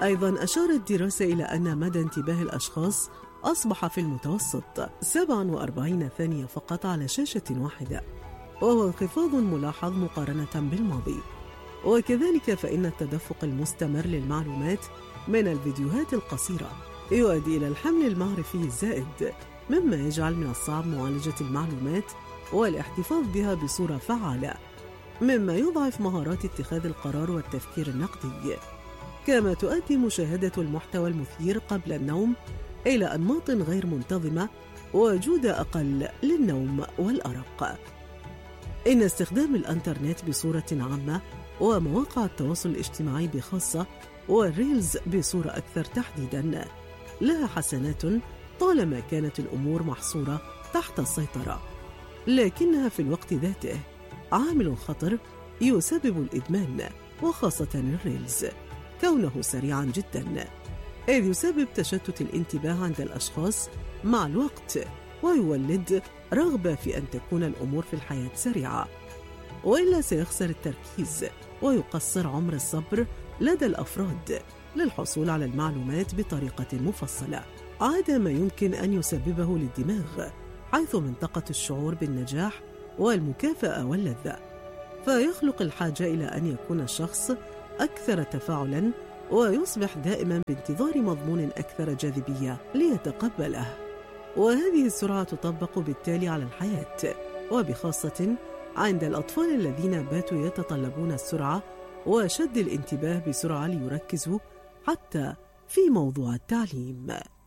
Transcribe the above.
أيضا أشارت دراسة إلى أن مدى انتباه الأشخاص أصبح في المتوسط 47 ثانية فقط على شاشة واحدة، وهو انخفاض ملاحظ مقارنة بالماضي. وكذلك فإن التدفق المستمر للمعلومات من الفيديوهات القصيرة يؤدي إلى الحمل المعرفي الزائد، مما يجعل من الصعب معالجة المعلومات والاحتفاظ بها بصورة فعالة، مما يضعف مهارات اتخاذ القرار والتفكير النقدي. كما تؤدي مشاهدة المحتوى المثير قبل النوم إلى أنماط غير منتظمة وجودة أقل للنوم والأرق. إن استخدام الإنترنت بصورة عامة ومواقع التواصل الاجتماعي بخاصة والريلز بصورة أكثر تحديداً لها حسنات طالما كانت الأمور محصورة تحت السيطرة، لكنها في الوقت ذاته عامل خطر يسبب الإدمان، وخاصة الريلز كونه سريعاً جداً، إذ يسبب تشتت الانتباه عند الأشخاص مع الوقت، ويولد رغبة في أن تكون الأمور في الحياة سريعة، وإلا سيخسر التركيز ويقصر عمر الصبر لدى الأفراد للحصول على المعلومات بطريقة مفصلة، عدا ما يمكن أن يسببه للدماغ، حيث منطقة الشعور بالنجاح والمكافأة واللذة، فيخلق الحاجة إلى أن يكون الشخص أكثر تفاعلاً ويصبح دائماً بانتظار مضمون أكثر جاذبية ليتقبله. وهذه السرعة تطبق بالتالي على الحياة، وبخاصة عند الأطفال الذين باتوا يتطلبون السرعة وشد الانتباه بسرعة ليركزوا حتى في موضوع التعليم.